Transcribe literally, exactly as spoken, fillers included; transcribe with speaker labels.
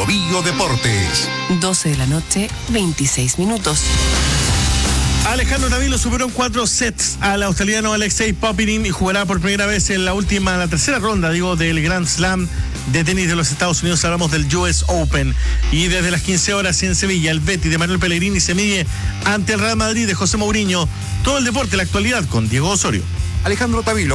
Speaker 1: Bio Bio Deportes.
Speaker 2: doce de la noche, veintiséis minutos.
Speaker 3: Alejandro Tavilo superó en cuatro sets al australiano Alexei Popyrin y jugará por primera vez en la última, la tercera ronda, digo, del Grand Slam de tenis de los Estados Unidos. Hablamos del U S Open. Y desde las quince horas en Sevilla, el Betis de Manuel Pellegrini se mide ante el Real Madrid de José Mourinho. Todo el deporte, la actualidad con Diego Osorio.
Speaker 1: Alejandro Tavilo.